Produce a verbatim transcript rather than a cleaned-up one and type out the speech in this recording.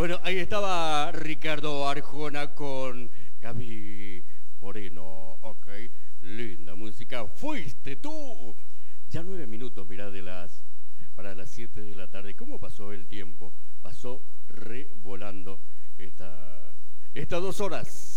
Bueno, ahí estaba Ricardo Arjona con Gaby Moreno, ok, linda música, fuiste tú. Ya nueve minutos, mirá, de las, para las siete de la tarde. ¿Cómo pasó el tiempo? Pasó re volando esta, estas dos horas.